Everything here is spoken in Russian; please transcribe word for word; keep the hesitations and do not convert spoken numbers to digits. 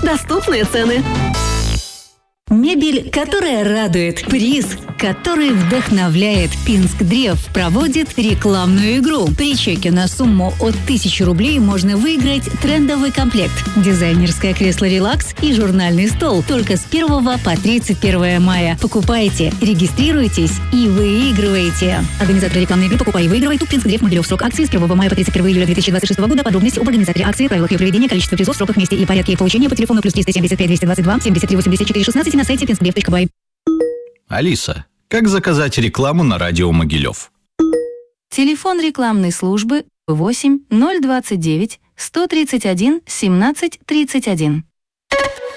Доступные цены. Мебель, которая радует. Приз, который вдохновляет. Пинск Древ проводит рекламную игру. При чеке на сумму от тысячи рублей можно выиграть трендовый комплект, дизайнерское кресло «Релакс» и журнальный стол. Только с первого по тридцать первое мая. Покупайте, регистрируйтесь и выигрывайте. Организатор рекламной игры «Покупай и выигрывай» ТУП Пинск Древ Могилев. Срок акции с первого мая по тридцать первого июля две тысячи двадцать шестого года. Подробности об организаторе акции, правилах ее проведения, количество призов, сроках, месте и порядке их получения по телефону плюс триста семьдесят пять двести двадцать два семьдесят три восемьдесят четыре шестнадцать и на сайте пинскдрев точка бай. Алиса, как заказать рекламу на радио Могилев? Телефон рекламной службы восемь ноль двадцать девять сто тридцать один семнадцать тридцать один.